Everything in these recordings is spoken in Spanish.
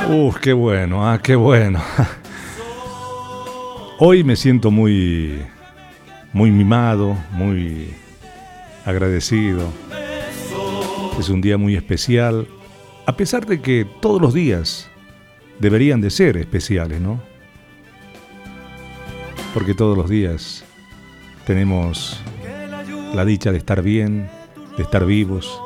Qué bueno, qué bueno. Hoy me siento muy mimado, muy agradecido. Es un día muy especial, a pesar de que todos los días deberían de ser especiales, ¿no? Porque todos los días tenemos la dicha de estar bien, de estar vivos.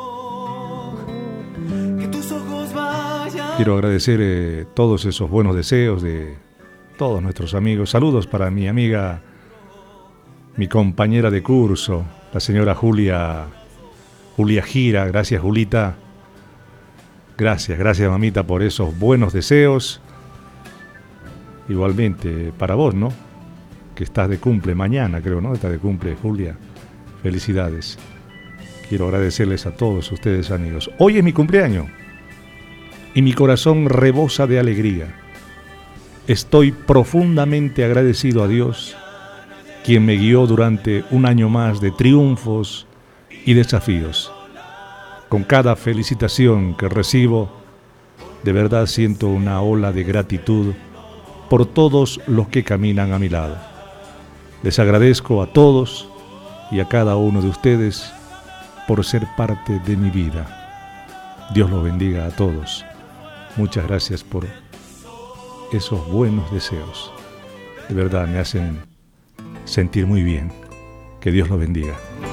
Quiero agradecer todos esos buenos deseos de todos nuestros amigos. Saludos para mi amiga, mi compañera de curso, la señora Julia Gira. Gracias, Julita. Gracias, mamita, por esos buenos deseos. Igualmente para vos, ¿no? Que estás de cumple mañana, creo, ¿no? Estás de cumple, Julia. Felicidades. Quiero agradecerles a todos ustedes, amigos. Hoy es mi cumpleaños y mi corazón rebosa de alegría. Estoy profundamente agradecido a Dios, quien me guió durante un año más de triunfos y desafíos. Con cada felicitación que recibo, de verdad siento una ola de gratitud por todos los que caminan a mi lado. Les agradezco a todos y a cada uno de ustedes por ser parte de mi vida. Dios los bendiga a todos. Muchas gracias por esos buenos deseos. De verdad me hacen sentir muy bien. Que Dios los bendiga.